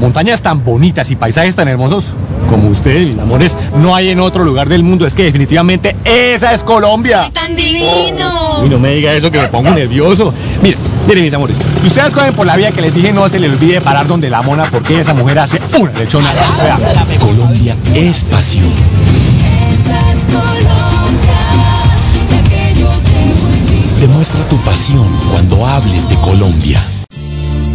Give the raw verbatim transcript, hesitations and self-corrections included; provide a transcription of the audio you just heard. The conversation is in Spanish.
montañas tan bonitas y paisajes tan hermosos como ustedes, mis amores, no hay en otro lugar del mundo. Es que definitivamente esa es Colombia. ¡Ay, tan divino! Uy, no me diga eso que me pongo nervioso. Mire, miren, mis amores, si ustedes cogen por la vía que les dije, no se les olvide parar donde la mona, porque esa mujer hace una lechona. Vea. Colombia es pasión. Esta es Colombia, la que yo te volví. Demuestra tu pasión cuando hables de Colombia.